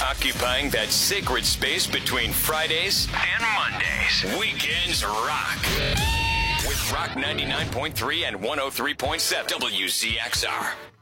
Occupying that sacred space between Fridays and Mondays. Weekends rock. With Rock 99.3 and 103.7 WCXR.